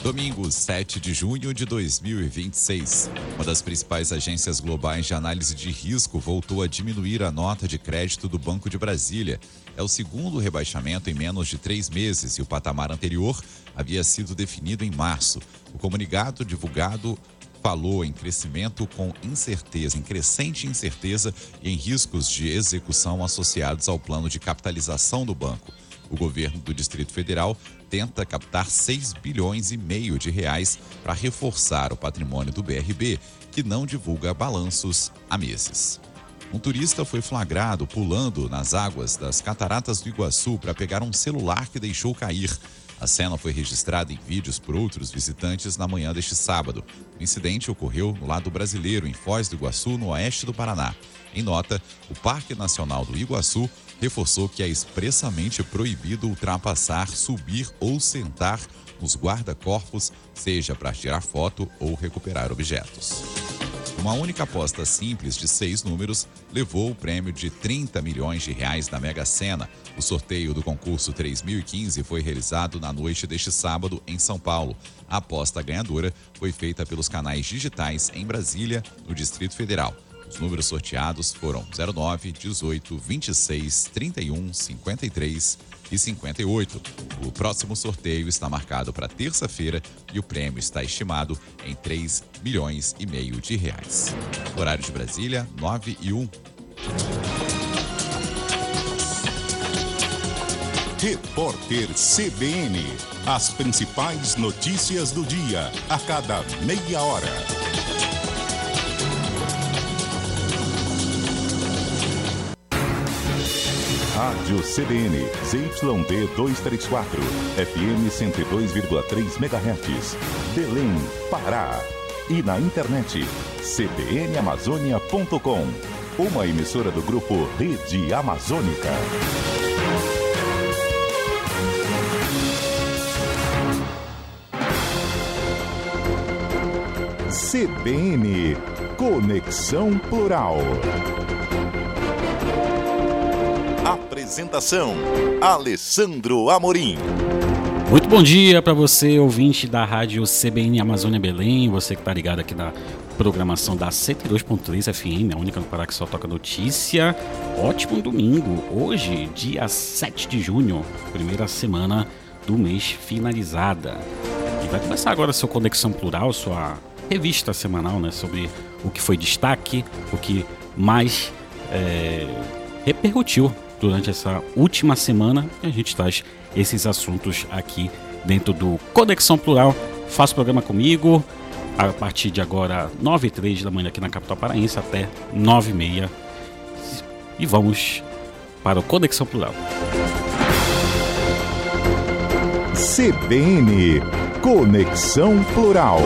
Domingo, 7 de junho de 2026. Uma das principais agências globais de análise de risco voltou a diminuir a nota de crédito do Banco de Brasília. É o segundo rebaixamento em menos de 3 meses e o patamar anterior havia sido definido em março. O comunicado divulgado falou em crescimento com incerteza, em crescente incerteza e em riscos de execução associados ao plano de capitalização do banco. O governo do Distrito Federal tenta captar 6 bilhões e meio de reais para reforçar o patrimônio do BRB, que não divulga balanços há meses. Um turista foi flagrado pulando nas águas das Cataratas do Iguaçu para pegar um celular que deixou cair. A cena foi registrada em vídeos por outros visitantes na manhã deste sábado. O incidente ocorreu no lado brasileiro, em Foz do Iguaçu, no oeste do Paraná. Em nota, o Parque Nacional do Iguaçu reforçou que é expressamente proibido ultrapassar, subir ou sentar nos guarda-corpos, seja para tirar foto ou recuperar objetos. Uma única aposta simples de 6 números levou o prêmio de 30 milhões de reais da Mega Sena. O sorteio do concurso 3015 foi realizado na noite deste sábado em São Paulo. A aposta ganhadora foi feita pelos canais digitais em Brasília, no Distrito Federal. Os números sorteados foram 09, 18, 26, 31, 53 e 58. O próximo sorteio está marcado para terça-feira e o prêmio está estimado em 3 milhões e meio de reais. Horário de Brasília, 9h01. Repórter CBN. As principais notícias do dia, a cada meia hora. Rádio CBN, ZYD 234, FM 102,3 MHz, Belém, Pará. E na internet, cbnamazônia.com, uma emissora do grupo Rede Amazônica. CBN, Conexão Plural. Apresentação, Alessandro Amorim. Muito bom dia para você, ouvinte da rádio CBN Amazônia Belém, você que está ligado aqui na programação da 102.3 FM, a única no Pará que só toca notícia. Ótimo domingo, hoje, dia 7 de junho, primeira semana do mês finalizada. E vai começar agora seu Conexão Plural, sua revista semanal, né, sobre o que foi destaque, o que mais repercutiu durante essa última semana, e a gente traz esses assuntos aqui dentro do Conexão Plural. Faça o programa comigo a partir de agora 9h03 da manhã aqui na capital paraense até 9h30, e vamos para o Conexão Plural. CBN Conexão Plural.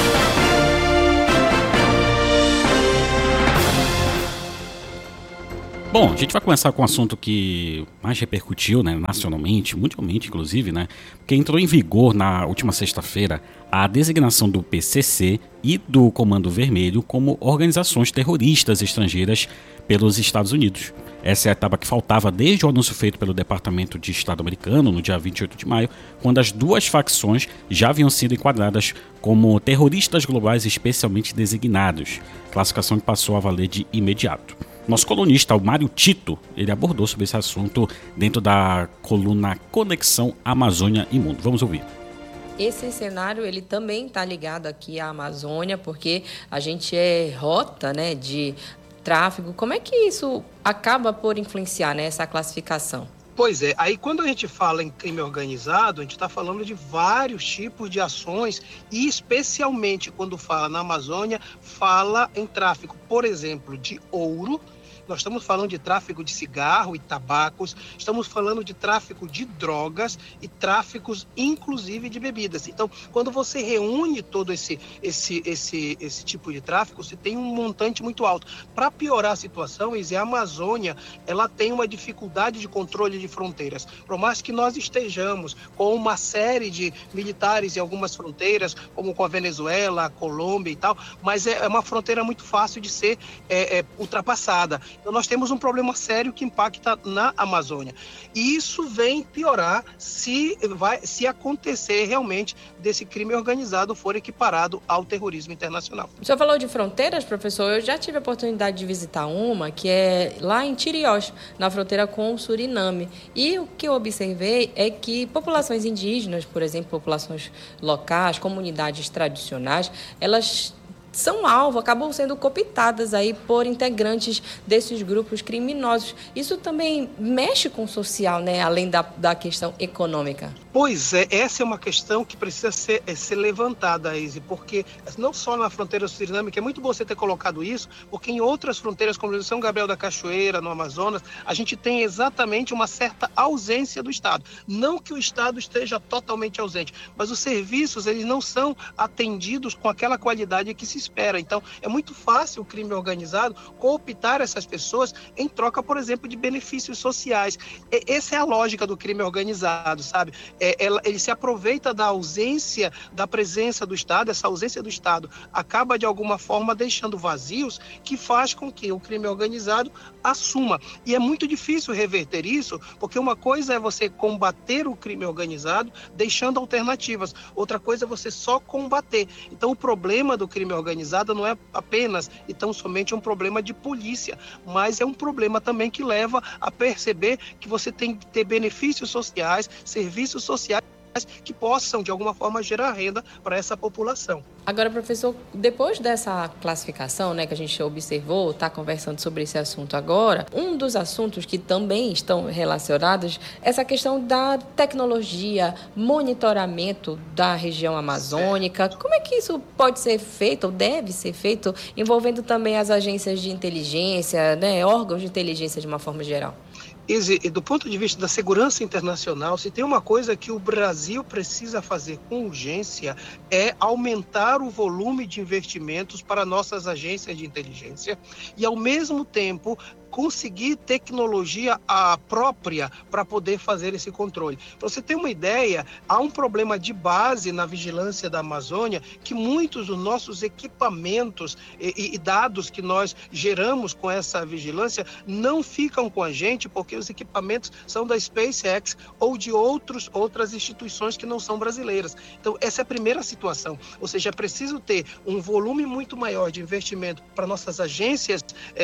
Bom, a gente vai começar com um assunto que mais repercutiu, né, nacionalmente, mundialmente inclusive, né, porque entrou em vigor na última sexta-feira a designação do PCC e do Comando Vermelho como organizações terroristas estrangeiras pelos Estados Unidos. Essa é a etapa que faltava desde o anúncio feito pelo Departamento de Estado americano no dia 28 de maio, quando as duas facções já haviam sido enquadradas como terroristas globais especialmente designados, classificação que passou a valer de imediato. Nosso colunista, o Mário Tito, ele abordou sobre esse assunto dentro da coluna Conexão Amazônia e Mundo. Vamos ouvir. Esse cenário ele também está ligado aqui à Amazônia, porque a gente é rota, né, de tráfego. Como é que isso acaba por influenciar, né, essa classificação? Pois é, aí quando a gente fala em crime organizado, a gente está falando de vários tipos de ações e especialmente quando fala na Amazônia, fala em tráfico, por exemplo, de ouro. Nós estamos falando de tráfico de cigarro e tabacos, estamos falando de tráfico de drogas e tráficos, inclusive, de bebidas. Então, quando você reúne todo esse tipo de tráfico, você tem um montante muito alto. Para piorar a situação, a Amazônia ela tem uma dificuldade de controle de fronteiras. Por mais que nós estejamos com uma série de militares em algumas fronteiras, como com a Venezuela, a Colômbia e tal, mas é uma fronteira muito fácil de ser ultrapassada. Então nós temos um problema sério que impacta na Amazônia. E isso vem piorar se acontecer realmente desse crime organizado for equiparado ao terrorismo internacional. O senhor falou de fronteiras, professor. Eu já tive a oportunidade de visitar uma, que é lá em Tiriós, na fronteira com o Suriname. E o que eu observei é que populações indígenas, por exemplo, populações locais, comunidades tradicionais, elas são alvo, acabam sendo cooptadas aí por integrantes desses grupos criminosos. Isso também mexe com o social, né, além da questão econômica. Pois é, essa é uma questão que precisa ser levantada, Izzy, porque não só na fronteira do Suriname, que é muito bom você ter colocado isso, porque em outras fronteiras, como São Gabriel da Cachoeira, no Amazonas, a gente tem exatamente uma certa ausência do Estado. Não que o Estado esteja totalmente ausente, mas os serviços, eles não são atendidos com aquela qualidade que se espera. Então, é muito fácil o crime organizado cooptar essas pessoas em troca, por exemplo, de benefícios sociais. Essa é a lógica do crime organizado, sabe? Ele se aproveita da ausência, da presença do Estado. Essa ausência do Estado acaba, de alguma forma, deixando vazios que faz com que o crime organizado assuma. E é muito difícil reverter isso, porque uma coisa é você combater o crime organizado deixando alternativas. Outra coisa é você só combater. Então, o problema do crime organizado não é apenas e tão somente um problema de polícia, mas é um problema também que leva a perceber que você tem que ter benefícios sociais, serviços sociais que possam, de alguma forma, gerar renda para essa população. Agora, professor, depois dessa classificação, né, que a gente observou, está conversando sobre esse assunto agora, um dos assuntos que também estão relacionados é essa questão da tecnologia, monitoramento da região amazônica. Como é que isso pode ser feito, ou deve ser feito, envolvendo também as agências de inteligência, né, órgãos de inteligência de uma forma geral? E do ponto de vista da segurança internacional, se tem uma coisa que o Brasil precisa fazer com urgência é aumentar o volume de investimentos para nossas agências de inteligência e, ao mesmo tempo, conseguir tecnologia própria para poder fazer esse controle. Para você ter uma ideia, há um problema de base na vigilância da Amazônia que muitos dos nossos equipamentos e dados que nós geramos com essa vigilância não ficam com a gente porque os equipamentos são da SpaceX ou de outras instituições que não são brasileiras. Então, essa é a primeira situação. Ou seja, é preciso ter um volume muito maior de investimento para nossas agências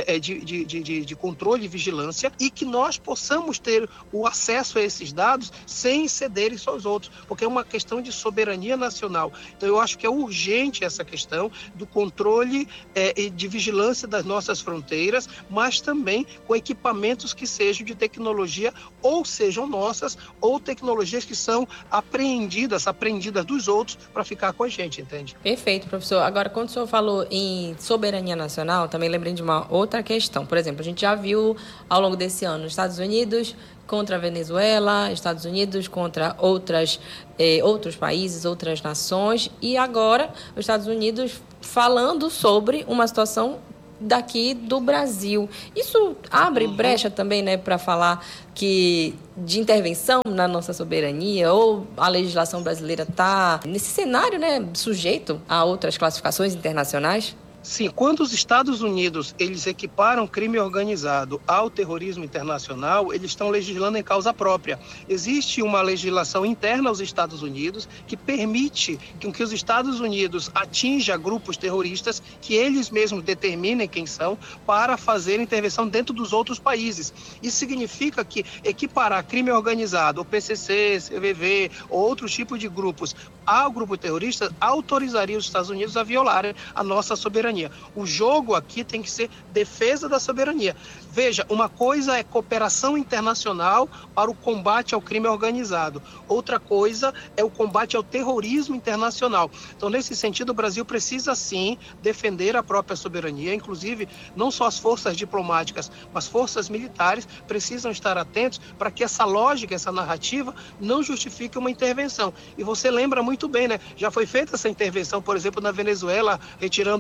de controle e vigilância e que nós possamos ter o acesso a esses dados sem cederem só aos outros, porque é uma questão de soberania nacional. Então, eu acho que é urgente essa questão do controle e de vigilância das nossas fronteiras, mas também com equipamentos que sejam de tecnologia ou sejam nossas, ou tecnologias que são apreendidas dos outros para ficar com a gente, entende? Perfeito, professor. Agora, quando o senhor falou em soberania nacional, também lembrei de uma outra questão. Por exemplo, a gente já viu ao longo desse ano Estados Unidos contra a Venezuela, Estados Unidos contra outros países, outras nações, e agora os Estados Unidos falando sobre uma situação daqui do Brasil. Isso abre brecha também, né, para falar de intervenção na nossa soberania, ou a legislação brasileira está nesse cenário, né, sujeito a outras classificações internacionais? Sim, quando os Estados Unidos eles equiparam crime organizado ao terrorismo internacional, eles estão legislando em causa própria. Existe uma legislação interna aos Estados Unidos que permite que os Estados Unidos atinjam grupos terroristas que eles mesmos determinem quem são para fazer intervenção dentro dos outros países. Isso significa que equiparar crime organizado, o PCC, CVV ou outros tipos de grupos ao grupo terrorista autorizaria os Estados Unidos a violarem a nossa soberania. O jogo aqui tem que ser defesa da soberania. Veja, uma coisa é cooperação internacional para o combate ao crime organizado. Outra coisa é o combate ao terrorismo internacional. Então, nesse sentido, o Brasil precisa, sim, defender a própria soberania. Inclusive, não só as forças diplomáticas, mas forças militares precisam estar atentos para que essa lógica, essa narrativa, não justifique uma intervenção. E você lembra muito bem, né? Já foi feita essa intervenção, por exemplo, na Venezuela, retirando o Maduro.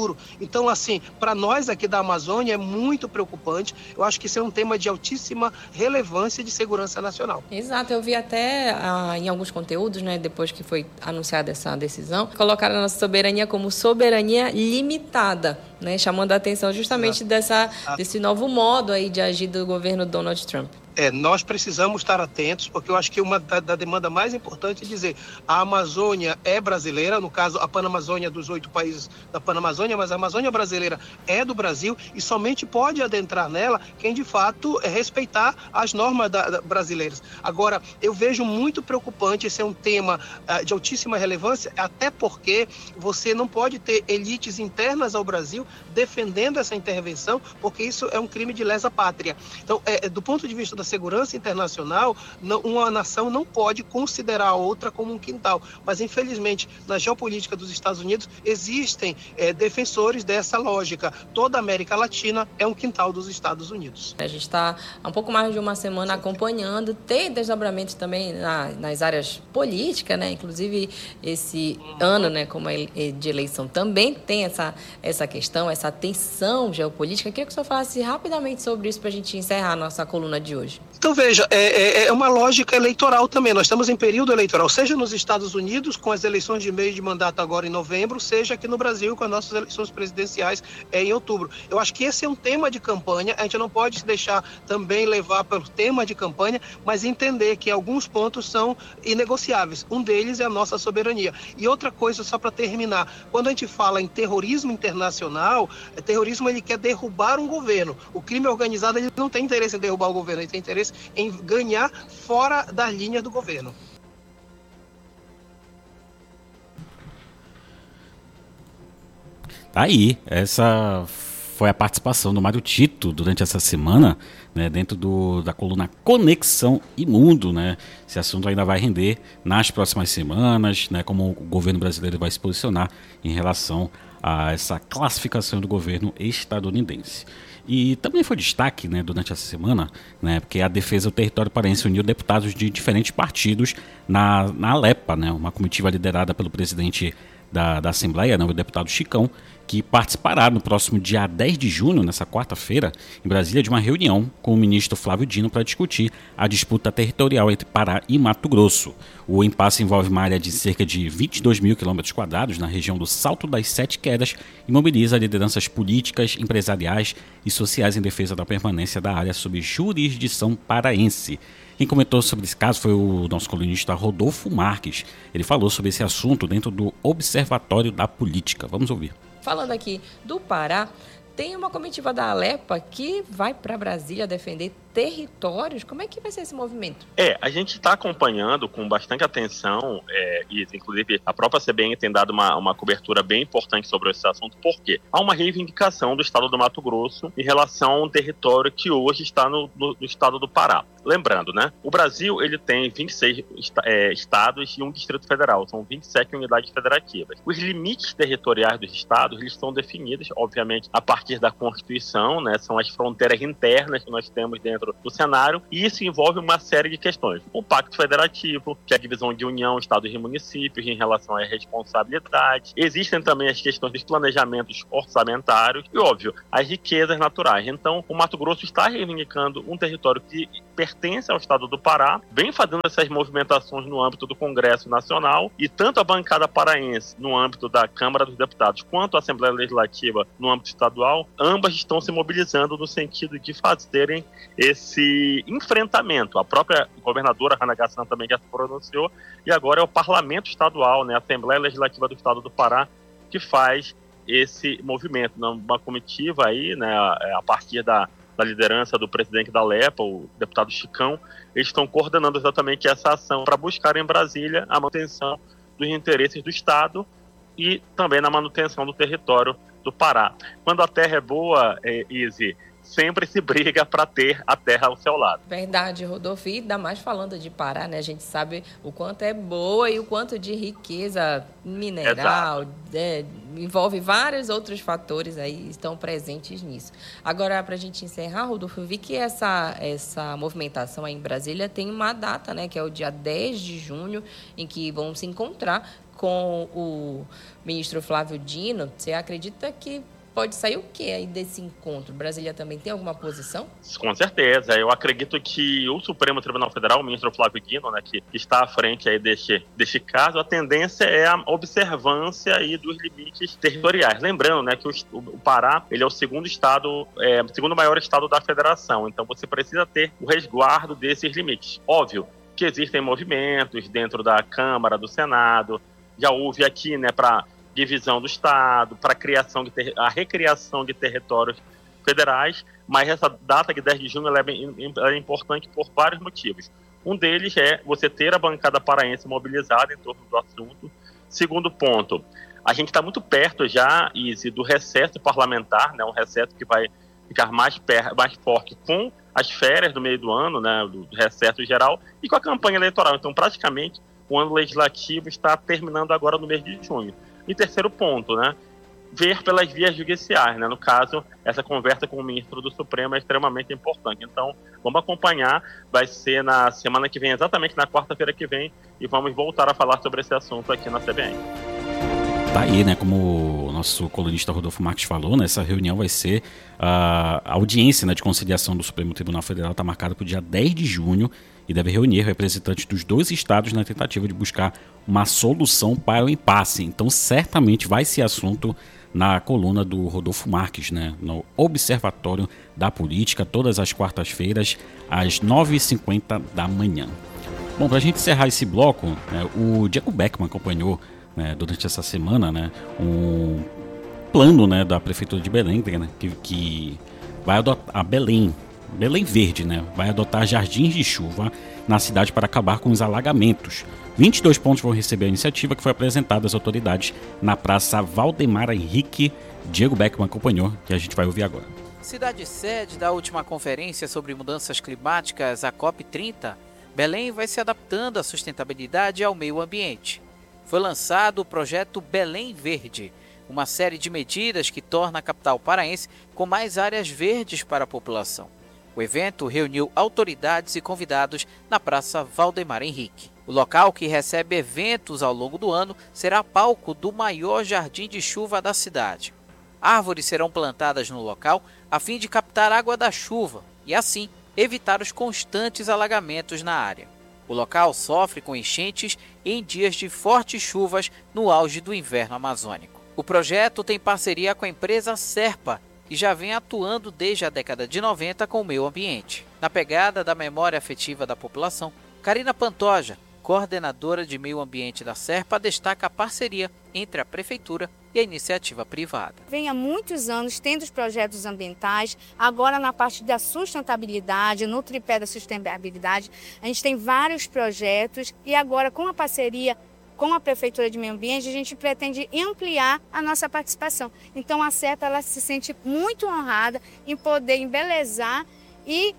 futuro. Então, assim, para nós aqui da Amazônia é muito preocupante. Eu acho que isso é um tema de altíssima relevância de segurança nacional. Exato, eu vi até em alguns conteúdos, né, depois que foi anunciada essa decisão, colocaram a nossa soberania como soberania limitada, né, chamando a atenção justamente desse novo modo aí de agir do governo Donald Trump. Nós precisamos estar atentos, porque eu acho que uma da demanda mais importante é dizer a Amazônia é brasileira, no caso a Panamazônia dos 8 países da Panamazônia, mas a Amazônia brasileira é do Brasil e somente pode adentrar nela quem de fato respeitar as normas brasileiras. Agora, eu vejo muito preocupante, esse é um tema de altíssima relevância, até porque você não pode ter elites internas ao Brasil defendendo essa intervenção, porque isso é um crime de lesa pátria. Então, do ponto de vista da segurança internacional, uma nação não pode considerar a outra como um quintal. Mas, infelizmente, na geopolítica dos Estados Unidos, existem defensores dessa lógica. Toda a América Latina é um quintal dos Estados Unidos. A gente está há um pouco mais de uma semana acompanhando, tem desdobramentos também nas áreas políticas, né? Inclusive, esse ano, né, como é de eleição, também tem essa questão, essa tensão geopolítica. Eu queria que o senhor falasse rapidamente sobre isso para a gente encerrar a nossa coluna de hoje. Então, veja, é uma lógica eleitoral também. Nós estamos em período eleitoral, seja nos Estados Unidos, com as eleições de meio de mandato agora em novembro, seja aqui no Brasil, com as nossas eleições presidenciais em outubro. Eu acho que esse é um tema de campanha, a gente não pode se deixar também levar pelo tema de campanha, mas entender que alguns pontos são inegociáveis. Um deles é a nossa soberania. E outra coisa, só para terminar, quando a gente fala em terrorismo internacional, terrorismo ele quer derrubar um governo. O crime organizado ele não tem interesse em derrubar o governo, ele tem interesse em ganhar fora das linhas do governo. Tá aí, essa foi a participação do Mário Tito durante essa semana, né, dentro da coluna Conexão e Mundo, né? Esse assunto ainda vai render nas próximas semanas, né, como o governo brasileiro vai se posicionar em relação a essa classificação do governo estadunidense. E também foi destaque, né, durante essa semana, né, porque a defesa do território paraense uniu deputados de diferentes partidos na Alepa, né, uma comitiva liderada pelo presidente da Assembleia, né, o deputado Chicão, que participará no próximo dia 10 de junho, nessa quarta-feira, em Brasília, de uma reunião com o ministro Flávio Dino para discutir a disputa territorial entre Pará e Mato Grosso. O impasse envolve uma área de cerca de 22 mil km² na região do Salto das Sete Quedas e mobiliza lideranças políticas, empresariais e sociais em defesa da permanência da área sob jurisdição paraense. Quem comentou sobre esse caso foi o nosso colunista Rodolfo Marques. Ele falou sobre esse assunto dentro do Observatório da Política. Vamos ouvir. Falando aqui do Pará, tem uma comitiva da Alepa que vai para Brasília defender territórios. Como é que vai ser esse movimento? A gente está acompanhando com bastante atenção, e inclusive a própria CBN tem dado uma cobertura bem importante sobre esse assunto, porque há uma reivindicação do estado do Mato Grosso em relação a um território que hoje está no estado do Pará. Lembrando, né? O Brasil ele tem 26 estados e um Distrito Federal, são 27 unidades federativas. Os limites territoriais dos estados eles são definidos, obviamente, a partir da Constituição, né? São as fronteiras internas que nós temos dentro do cenário, e isso envolve uma série de questões. O Pacto Federativo, que é a divisão de União, Estados e Municípios em relação à responsabilidade. Existem também as questões dos planejamentos orçamentários e, óbvio, as riquezas naturais. Então, o Mato Grosso está reivindicando um território que pertence ao estado do Pará, vem fazendo essas movimentações no âmbito do Congresso Nacional, e tanto a bancada paraense no âmbito da Câmara dos Deputados quanto a Assembleia Legislativa no âmbito estadual, ambas estão se mobilizando no sentido de fazerem esse enfrentamento. A própria governadora Hannah Gassan também já se pronunciou, e agora é o Parlamento Estadual, né, a Assembleia Legislativa do Estado do Pará, que faz esse movimento. Uma comitiva aí, né, a partir da liderança do presidente da Alepa, o deputado Chicão, eles estão coordenando exatamente essa ação para buscar em Brasília a manutenção dos interesses do Estado e também na manutenção do território do Pará. Quando a terra é boa, Izzy, sempre se briga para ter a terra ao seu lado. Verdade, Rodolfo. E ainda mais falando de Pará, né? A gente sabe o quanto é boa e o quanto de riqueza mineral, envolve vários outros fatores aí estão presentes nisso. Agora, para a gente encerrar, Rodolfo, eu vi que essa movimentação aí em Brasília tem uma data, né? Que é o dia 10 de junho, em que vão se encontrar com o ministro Flávio Dino. Você acredita que pode sair o que aí desse encontro? Brasília também tem alguma posição? Com certeza. Eu acredito que o Supremo Tribunal Federal, o ministro Flávio Dino, né, que está à frente aí deste caso, a tendência é a observância aí dos limites territoriais. Lembrando, né, que o Pará, ele é o segundo maior estado da federação. Então você precisa ter o resguardo desses limites. Óbvio que existem movimentos dentro da Câmara, do Senado. Já houve aqui, né, para divisão do Estado, para a recriação de territórios federais, mas essa data de 10 de junho ela é importante por vários motivos. Um deles é você ter a bancada paraense mobilizada em torno do assunto. Segundo ponto, a gente está muito perto já, Izzy, do recesso parlamentar, né, um recesso que vai ficar mais forte com as férias do meio do ano, né, do recesso geral, e com a campanha eleitoral. Então, praticamente, o ano legislativo está terminando agora no mês de junho. E terceiro ponto, né, ver pelas vias judiciais, né, no caso, essa conversa com o ministro do Supremo é extremamente importante. Então, vamos acompanhar, vai ser na semana que vem, exatamente na quarta-feira que vem, e vamos voltar a falar sobre esse assunto aqui na CBN. Tá aí, né, como o nosso colunista Rodolfo Marques falou, né, essa reunião vai ser a audiência, né, de conciliação do Supremo Tribunal Federal, está marcada para o dia 10 de junho, e deve reunir representantes dos dois estados na tentativa de buscar uma solução para o impasse. Então, certamente vai ser assunto na coluna do Rodolfo Marques, né, no Observatório da Política, todas as quartas-feiras, às 9h50 da manhã. Bom, para a gente encerrar esse bloco, né, o Diego Beckman acompanhou, né, durante essa semana, né, um plano, né, da Prefeitura de Belém, né, que vai adotar a Belém Verde, né, vai adotar jardins de chuva na cidade para acabar com os alagamentos. 22 pontos vão receber a iniciativa que foi apresentada às autoridades na Praça Valdemar Henrique. Diego Beckman acompanhou, que a gente vai ouvir agora. Cidade sede da última conferência sobre mudanças climáticas, a COP30, Belém vai se adaptando à sustentabilidade e ao meio ambiente. Foi lançado o projeto Belém Verde, uma série de medidas que torna a capital paraense com mais áreas verdes para a população. O evento reuniu autoridades e convidados na Praça Valdemar Henrique. O local, que recebe eventos ao longo do ano, será palco do maior jardim de chuva da cidade. Árvores serão plantadas no local a fim de captar água da chuva e, assim, evitar os constantes alagamentos na área. O local sofre com enchentes em dias de fortes chuvas no auge do inverno amazônico. O projeto tem parceria com a empresa Serpa, que já vem atuando desde a década de 90 com o meio ambiente. Na pegada da memória afetiva da população, Karina Pantoja, coordenadora de meio ambiente da Serpa, destaca a parceria entre a prefeitura e a iniciativa privada. Vem há muitos anos tendo os projetos ambientais, agora na parte da sustentabilidade, no tripé da sustentabilidade, a gente tem vários projetos e agora com a parceria com a Prefeitura de Meio Ambiente, a gente pretende ampliar a nossa participação. Então a Serpa ela se sente muito honrada em poder embelezar e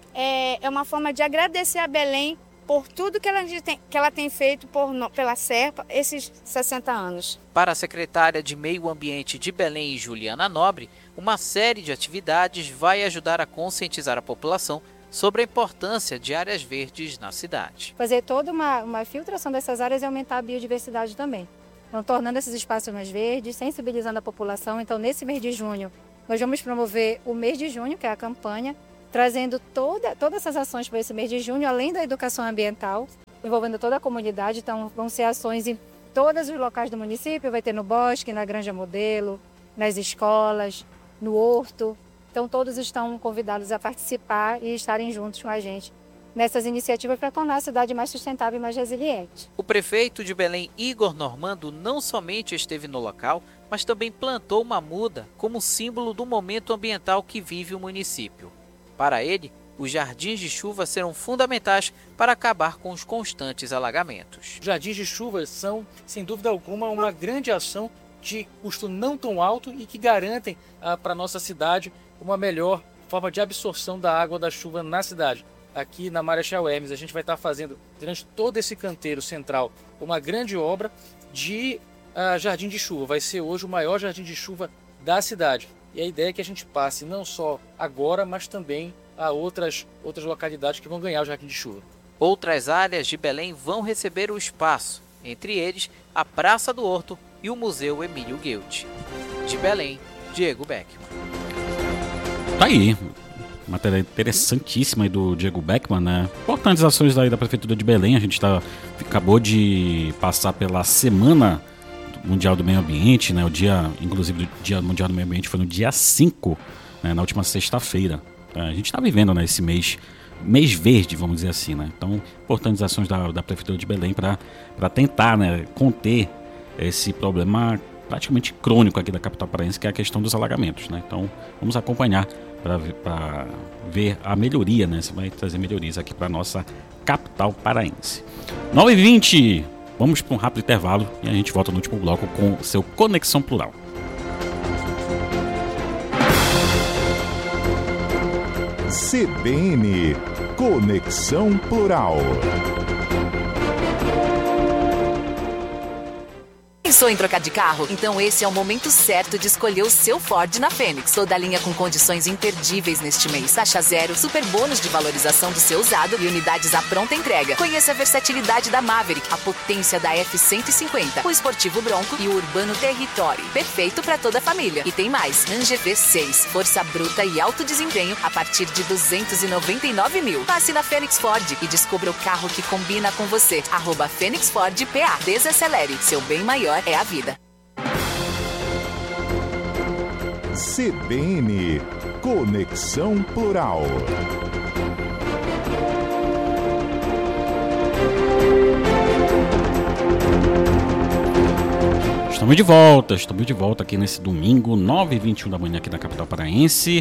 é uma forma de agradecer a Belém por tudo que ela tem feito pela Serpa esses 60 anos. Para a secretária de Meio Ambiente de Belém, Juliana Nobre, uma série de atividades vai ajudar a conscientizar a população sobre a importância de áreas verdes na cidade. Fazer toda uma filtração dessas áreas e aumentar a biodiversidade também. Então, tornando esses espaços mais verdes, sensibilizando a população. Então, nesse mês de junho, nós vamos promover o mês de junho, que é a campanha, trazendo todas essas ações para esse mês de junho, além da educação ambiental, envolvendo toda a comunidade. Então, vão ser ações em todos os locais do município, vai ter no Bosque, na Granja Modelo, nas escolas, no Horto. Então, todos estão convidados a participar e estarem juntos com a gente nessas iniciativas para tornar a cidade mais sustentável e mais resiliente. O prefeito de Belém, Igor Normando, não somente esteve no local, mas também plantou uma muda como símbolo do momento ambiental que vive o município. Para ele, os jardins de chuva serão fundamentais para acabar com os constantes alagamentos. Os jardins de chuva são, sem dúvida alguma, uma grande ação de custo não tão alto e que garantem para a nossa cidade uma melhor forma de absorção da água da chuva na cidade. Aqui na Marechal Hermes, a gente vai estar fazendo, durante todo esse canteiro central, uma grande obra de jardim de chuva. Vai ser hoje o maior jardim de chuva da cidade. E a ideia é que a gente passe não só agora, mas também a outras localidades que vão ganhar o jardim de chuva. Outras áreas de Belém vão receber o espaço, entre eles a Praça do Horto e o Museu Emílio Guild. De Belém, Diego Beckman. Tá aí, matéria interessantíssima aí do Diego Beckman, né? Importantes ações aí da Prefeitura de Belém. A gente acabou de passar pela Semana Mundial do Meio Ambiente, né? O dia, inclusive, do Dia Mundial do Meio Ambiente foi no dia 5, né? Na última sexta-feira. A gente está vivendo, né, esse mês verde, vamos dizer assim, né? Então, importantes ações da Prefeitura de Belém para tentar, né, conter esse problema praticamente crônico aqui da capital paraense, que é a questão dos alagamentos, né? Então, vamos acompanhar para ver a melhoria, né? Você vai trazer melhorias aqui para nossa capital paraense. 9h20, vamos para um rápido intervalo e a gente volta no último bloco com o seu Conexão Plural. CBN Conexão Plural. Pensou em trocar de carro? Então esse é o momento certo de escolher o seu Ford na Fênix. Toda a linha com condições imperdíveis neste mês. Taxa zero, super bônus de valorização do seu usado e unidades à pronta entrega. Conheça a versatilidade da Maverick, a potência da F-150, o esportivo Bronco e o urbano Territory. Perfeito para toda a família. E tem mais. Ranger V6, força bruta e alto desempenho a partir de 299 mil. Passe na Fênix Ford e descubra o carro que combina com você. @Fênix Ford PA. Desacelere. Seu bem maior é a vida. CBN Conexão Plural. Estamos de volta aqui nesse domingo, 9h21 da manhã aqui na capital paraense.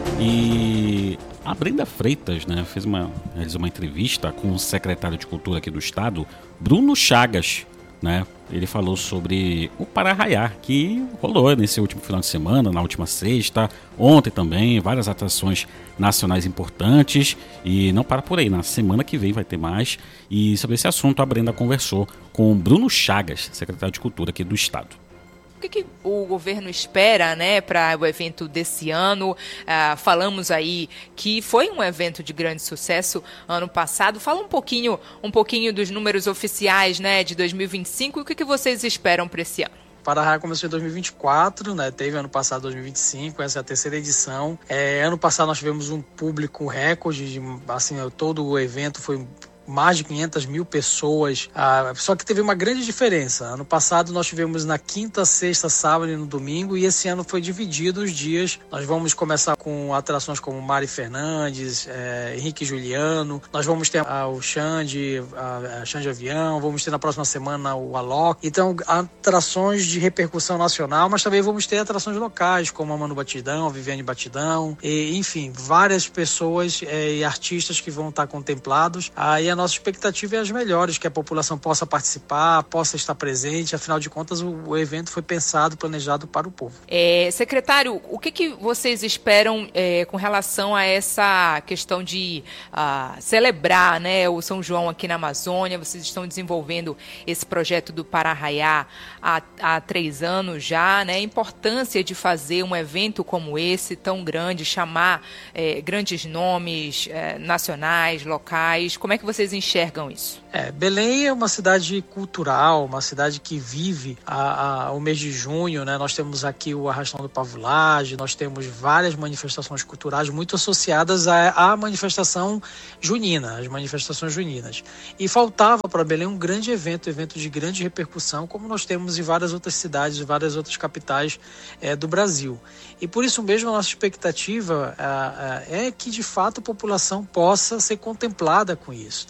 E a Brenda Freitas, né, realizou uma entrevista com o secretário de Cultura aqui do estado, Bruno Chagas, né? Ele falou sobre o Para-Raiar, que rolou nesse último final de semana, na última sexta, ontem também, várias atrações nacionais importantes. E não para por aí, na semana que vem vai ter mais. E sobre esse assunto a Brenda conversou com o Bruno Chagas, secretário de Cultura aqui do estado. O que o governo espera, né, para o evento desse ano? Falamos aí que foi um evento de grande sucesso ano passado. Fala um pouquinho dos números oficiais, né, de 2025 e o que vocês esperam para esse ano. Para-Raiar começou em 2024, né? Teve ano passado 2025, essa é a terceira edição. Ano passado nós tivemos um público recorde, assim, todo o evento foi mais de 500 mil pessoas, só que teve uma grande diferença. Ano passado nós tivemos na quinta, sexta, sábado e no domingo, e esse ano foi dividido os dias. Nós vamos começar com atrações como Mari Fernandes, Henrique Juliano, nós vamos ter o Xande, a Xande Avião, vamos ter na próxima semana o Alok. Então, atrações de repercussão nacional, mas também vamos ter atrações locais, como a Manu Batidão, a Viviane Batidão, e, enfim, várias pessoas e artistas que vão estar contemplados. E a nossa expectativa é as melhores, que a população possa participar, possa estar presente. Afinal de contas, o evento foi pensado, planejado para o povo. Secretário, o que vocês esperam com relação a essa questão de celebrar, né, o São João aqui na Amazônia? Vocês estão desenvolvendo esse projeto do Para-Raiar há 3 anos já, né? A importância de fazer um evento como esse, tão grande, chamar grandes nomes nacionais, locais. Como é que vocês enxergam isso? Belém é uma cidade cultural, uma cidade que vive o mês de junho, né? Nós temos aqui o Arrastão do Pavulagem, nós temos várias manifestações culturais muito associadas à manifestação junina, as manifestações juninas. E faltava para Belém um grande evento de grande repercussão, como nós temos em várias outras cidades, várias outras capitais do Brasil. E por isso mesmo a nossa expectativa é que de fato a população possa ser contemplada com isso.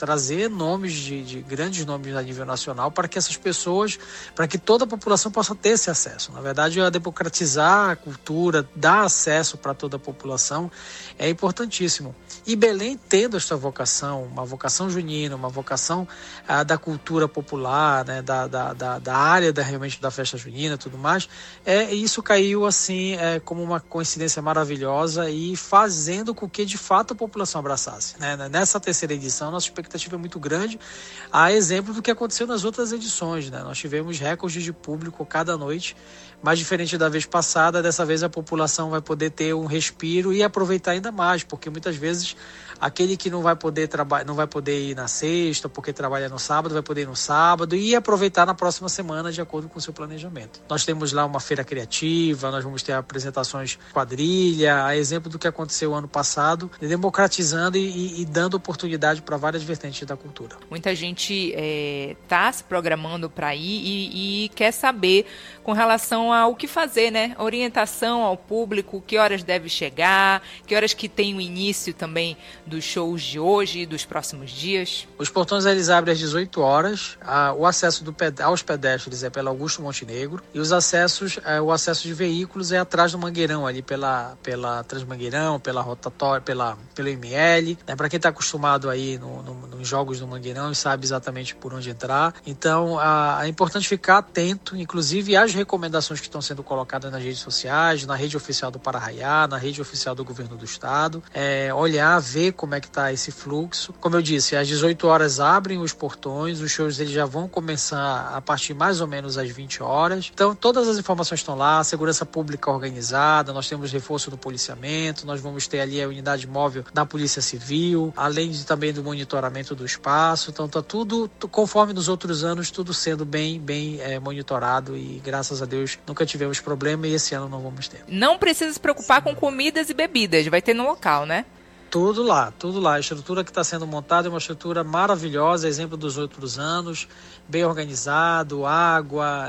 trazer nomes de grandes nomes a nível nacional para que essas pessoas, para que toda a população possa ter esse acesso. Na verdade, democratizar a cultura, dar acesso para toda a população é importantíssimo. E Belém, tendo esta vocação, uma vocação junina, uma vocação da cultura popular, né, da área realmente da festa junina e tudo mais, isso caiu assim como uma coincidência maravilhosa e fazendo com que de fato a população abraçasse, né? Nessa terceira edição, nossa expectativa é muito grande, a exemplo do que aconteceu nas outras edições, né? Nós tivemos recordes de público cada noite, mas diferente da vez passada, dessa vez a população vai poder ter um respiro e aproveitar ainda mais, porque muitas vezes aquele que não vai poder ir na sexta porque trabalha no sábado, vai poder ir no sábado e aproveitar na próxima semana de acordo com o seu planejamento. Nós temos lá uma feira criativa, nós vamos ter apresentações quadrilha, a exemplo do que aconteceu ano passado, democratizando e dando oportunidade para várias vertentes da cultura. Muita gente está se programando para ir e quer saber com relação ao que fazer, né? Orientação ao público, que horas deve chegar, que horas que tem o início também dos shows de hoje e dos próximos dias. Os portões eles abrem às 18 horas, o acesso aos pedestres é pela Augusto Montenegro e o acesso de veículos é atrás do Mangueirão, ali pela Transmangueirão, pela rotatória, pelo ML, né? Para quem está acostumado aí nos jogos do Mangueirão e sabe exatamente por onde entrar. Então é importante ficar atento, inclusive às recomendações que estão sendo colocadas nas redes sociais, na rede oficial do Pararraiá, na rede oficial do Governo do Estado, olhar, ver como é que está esse fluxo. Como eu disse, às 18 horas abrem os portões, os shows eles já vão começar a partir mais ou menos às 20 horas. Então, todas as informações estão lá, segurança pública organizada, nós temos reforço do policiamento, nós vamos ter ali a unidade móvel da Polícia Civil, além também do monitoramento do espaço. Então, está tudo, conforme nos outros anos, tudo sendo bem monitorado e, graças a Deus, nunca tivemos problema e esse ano não vamos ter. Não precisa se preocupar com comidas e bebidas, vai ter no local, né? Tudo lá. A estrutura que está sendo montada é uma estrutura maravilhosa, exemplo dos outros anos, bem organizado, água,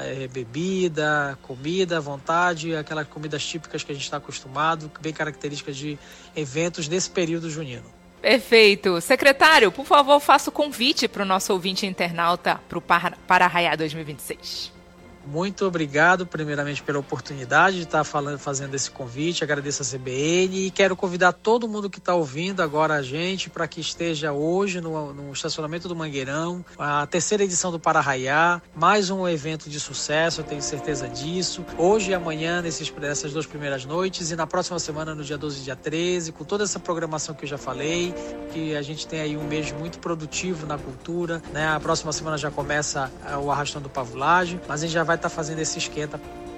bebida, comida à vontade, aquelas comidas típicas que a gente está acostumado, bem características de eventos nesse período junino. Perfeito. Secretário, por favor, faça o convite para o nosso ouvinte internauta para o Pararraiá 2026. Muito obrigado, primeiramente, pela oportunidade de estar fazendo esse convite. Agradeço a CBN e quero convidar todo mundo que está ouvindo agora a gente para que esteja hoje no estacionamento do Mangueirão, a terceira edição do Pararraiá, mais um evento de sucesso, eu tenho certeza disso. Hoje e amanhã, nessas 2 primeiras noites, e na próxima semana, no dia 12 e dia 13, com toda essa programação que eu já falei, que a gente tem aí um mês muito produtivo na cultura, né? A próxima semana já começa o Arrastando Pavulagem, mas a gente já vai estar fazendo esse esquenta.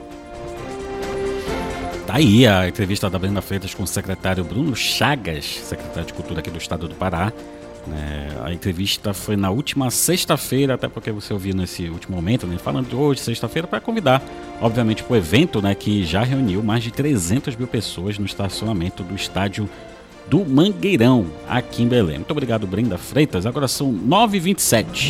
Tá aí a entrevista da Brenda Freitas com o secretário Bruno Chagas, secretário de Cultura aqui do estado do Pará. A entrevista foi na última sexta-feira, até porque você ouviu nesse último momento, né, falando de hoje, sexta-feira, para convidar, obviamente, para o evento, né, que já reuniu mais de 300 mil pessoas no estacionamento do estádio do Mangueirão, aqui em Belém. Muito obrigado, Brenda Freitas. Agora são 9h27.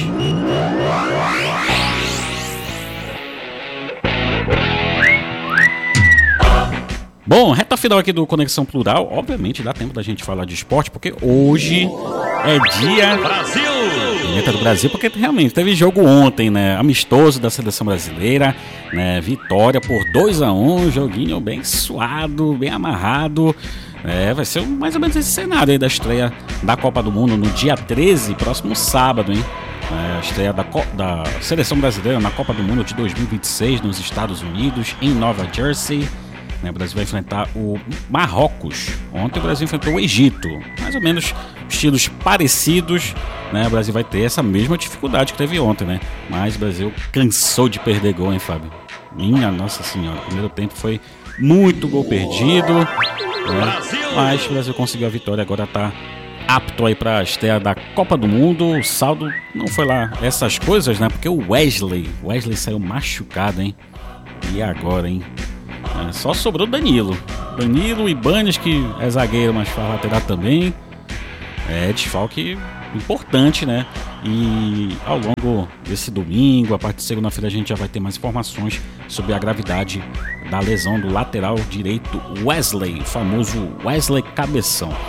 Bom, reta final aqui do Conexão Plural. Obviamente dá tempo da gente falar de esporte, porque hoje é dia Brasil! Vinheta do Brasil, porque realmente teve jogo ontem, né? Amistoso da seleção brasileira, né? Vitória por 2-1, joguinho bem suado, bem amarrado. Vai ser mais ou menos esse cenário aí da estreia da Copa do Mundo no dia 13, próximo sábado, hein? A estreia da seleção brasileira na Copa do Mundo de 2026 nos Estados Unidos, em Nova Jersey. O Brasil vai enfrentar o Marrocos. Ontem o Brasil enfrentou o Egito. Mais ou menos estilos parecidos, né? O Brasil vai ter essa mesma dificuldade que teve ontem, né? Mas o Brasil cansou de perder gol, hein, Fábio? Minha Nossa Senhora. O primeiro tempo foi muito gol perdido, né? Mas o Brasil conseguiu a vitória. Agora tá apto aí para a estreia da Copa do Mundo. O saldo não foi lá essas coisas, né? Porque o Wesley saiu machucado, hein? E agora, hein? Só sobrou Danilo e Ibanez, que é zagueiro, mas faz lateral também. Desfalque importante, né? E ao longo desse domingo, a partir de segunda-feira, a gente já vai ter mais informações sobre a gravidade da lesão do lateral direito Wesley, o famoso Wesley Cabeção.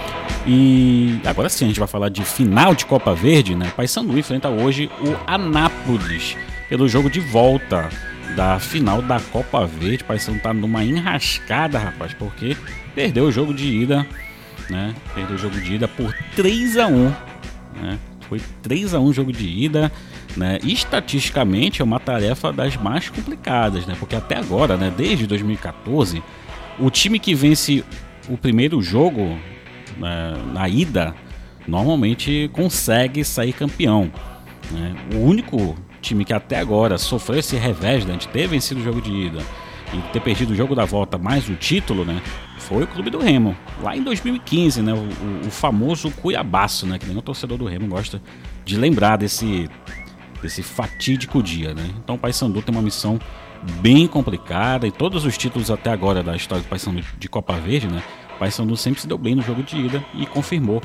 E agora sim, a gente vai falar de final de Copa Verde, né? Paysandu enfrenta hoje o Anápolis pelo jogo de volta da final da Copa Verde. Paysandu tá numa enrascada, rapaz, porque perdeu o jogo de ida, né? Perdeu o jogo de ida por 3-1, né? Foi 3-1 o jogo de ida, né? E, estatisticamente é uma tarefa das mais complicadas, né? Porque até agora, né, desde 2014, o time que vence o primeiro jogo, né, na ida, normalmente consegue sair campeão, né? O único time que até agora sofreu esse revés, né, de ter vencido o jogo de ida e ter perdido o jogo da volta mais o título, né, foi o Clube do Remo, lá em 2015, né, o famoso Cuiabaço, né, que nem o torcedor do Remo gosta de lembrar desse fatídico dia, né. Então o Paysandu tem uma missão bem complicada, e todos os títulos até agora da história do Paysandu de Copa Verde, né, o Paysandu sempre se deu bem no jogo de ida e confirmou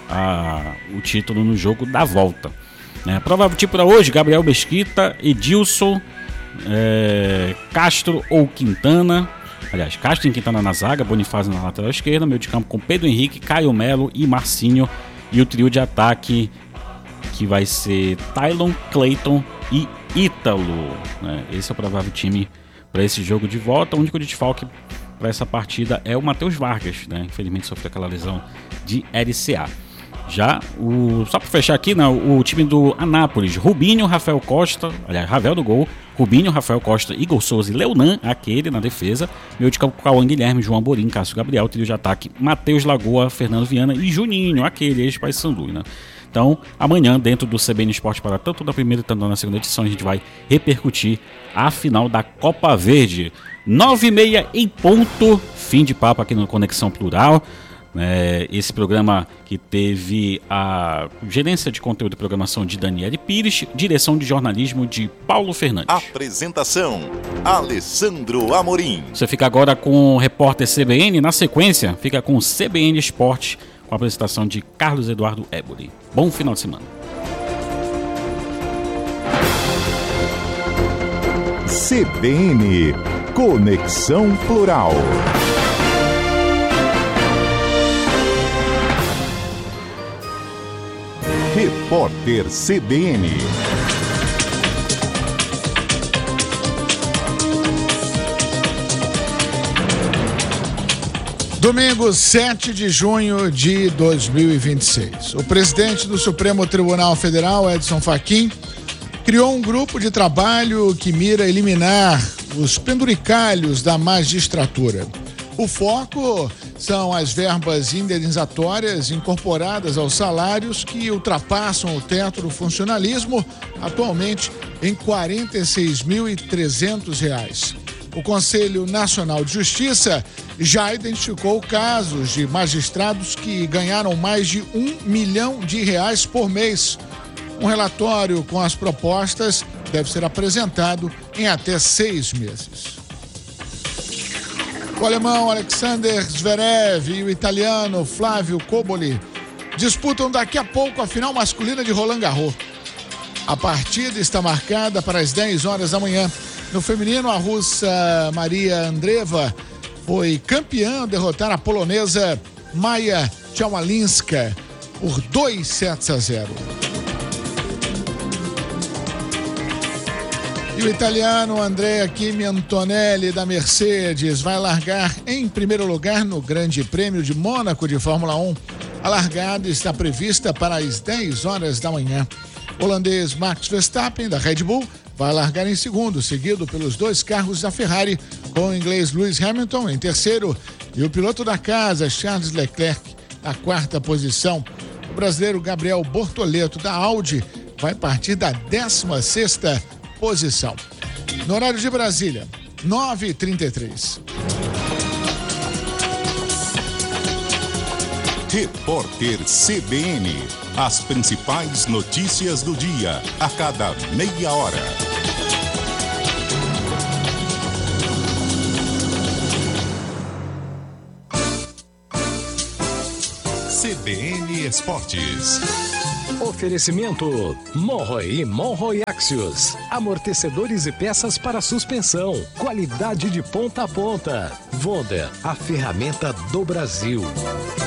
o título no jogo da volta. Provável tipo para hoje: Gabriel Mesquita, Edilson, Castro ou Quintana. Aliás, Castro e Quintana na zaga, Bonifácio na lateral esquerda, meio de campo com Pedro Henrique, Caio Melo e Marcinho, e o trio de ataque que vai ser Tylon, Clayton e Ítalo, né? Esse é o provável time para esse jogo de volta. O único desfalque para essa partida é o Matheus Vargas, né? Infelizmente sofreu aquela lesão de LCA. Já só para fechar aqui, né, o time do Anápolis: Rubinho, Rafael Costa, aliás, Ravel no gol, Rubinho, Rafael Costa, Igor Souza e Leonan, aquele na defesa. Meio de campo: Cauã Guilherme, João Borim, Cássio Gabriel. Trio de ataque: Matheus Lagoa, Fernando Viana e Juninho, aquele ex-Paysandu, né? Então, amanhã, dentro do CBN Esporte Pará, tanto da primeira tanto da segunda edição, a gente vai repercutir a final da Copa Verde. 9h30 em ponto, fim de papo aqui no Conexão Plural. Esse programa que teve a gerência de conteúdo e programação de Daniele Pires, direção de jornalismo de Paulo Fernandes. Apresentação: Alessandro Amorim. Você fica agora com o repórter CBN, na sequência fica com o CBN Esporte, com a apresentação de Carlos Eduardo Éboli. Bom final de semana. CBN Conexão Plural. Repórter CBN. Domingo, 7 de junho de 2026. O presidente do Supremo Tribunal Federal, Edson Fachin, criou um grupo de trabalho que mira eliminar os penduricalhos da magistratura. O foco são as verbas indenizatórias incorporadas aos salários que ultrapassam o teto do funcionalismo, atualmente em R$ 46.300. O Conselho Nacional de Justiça já identificou casos de magistrados que ganharam mais de R$ 1 milhão por mês. Um relatório com as propostas deve ser apresentado em até 6 meses. O alemão Alexander Zverev e o italiano Flávio Koboli disputam daqui a pouco a final masculina de Roland Garros. A partida está marcada para as 10 horas da manhã. No feminino, a russa Maria Andreeva foi campeã ao derrotar a polonesa Maja Tchaumalinska por 2-0. E o italiano Andrea Kimi Antonelli da Mercedes vai largar em primeiro lugar no Grande Prêmio de Mônaco de Fórmula 1. A largada está prevista para as 10 horas da manhã. O holandês Max Verstappen da Red Bull vai largar em segundo, seguido pelos 2 carros da Ferrari, com o inglês Lewis Hamilton em terceiro e o piloto da casa, Charles Leclerc, na 4ª posição. O brasileiro Gabriel Bortoleto da Audi vai partir da 16ª posição. No horário de Brasília, 9h33. Repórter CBN. As principais notícias do dia, a cada meia hora. CBN Esportes. Oferecimento Monroe e Monroe Axios. Amortecedores e peças para suspensão. Qualidade de ponta a ponta. Wonder, a ferramenta do Brasil.